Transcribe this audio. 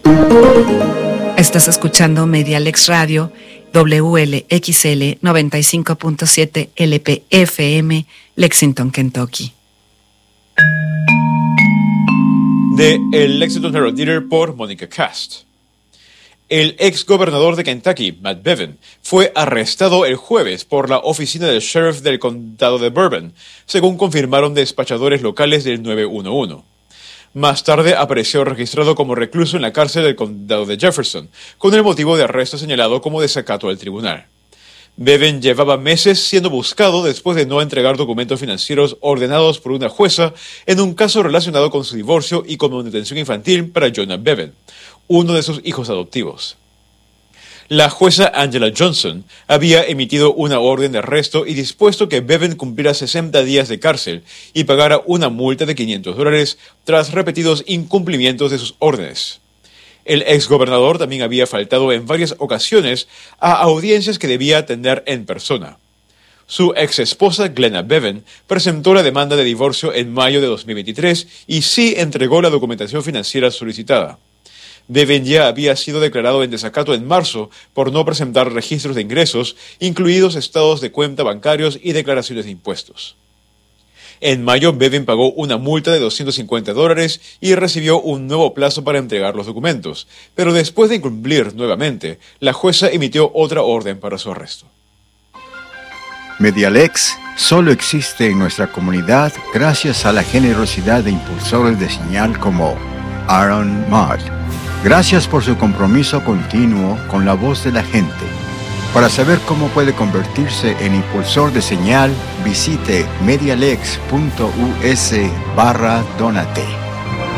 Estás escuchando Medialex Radio, WLXL 95.7 LPFM, Lexington, Kentucky. De El Lexington Herald Leader por Monica Cast. El ex gobernador de Kentucky, Matt Bevin, fue arrestado el jueves por la oficina del sheriff del condado de Bourbon, según confirmaron despachadores locales del 911. Más tarde apareció registrado como recluso en la cárcel del condado de Jefferson, con el motivo de arresto señalado como desacato al tribunal. Bevin llevaba meses siendo buscado después de no entregar documentos financieros ordenados por una jueza en un caso relacionado con su divorcio y con manutención infantil para Jonah Bevin, uno de sus hijos adoptivos. La jueza Angela Johnson había emitido una orden de arresto y dispuesto que Bevin cumpliera 60 días de cárcel y pagara una multa de $500 tras repetidos incumplimientos de sus órdenes. El exgobernador también había faltado en varias ocasiones a audiencias que debía atender en persona. Su exesposa Glenna Bevin presentó la demanda de divorcio en mayo de 2023 y sí entregó la documentación financiera solicitada. Bevin ya había sido declarado en desacato en marzo por no presentar registros de ingresos, incluidos estados de cuenta bancarios y declaraciones de impuestos. En mayo, Bevin pagó una multa de $250 y recibió un nuevo plazo para entregar los documentos, pero después de incumplir nuevamente, la jueza emitió otra orden para su arresto. Medialex solo existe en nuestra comunidad gracias a la generosidad de impulsores de señal como Aaron Mott. Gracias por su compromiso continuo con la voz de la gente. Para saber cómo puede convertirse en impulsor de señal, visite medialex.us/donate.